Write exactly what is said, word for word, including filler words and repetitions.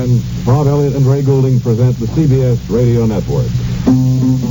friends, Bob Elliott and Ray Goulding present the C B S Radio Network.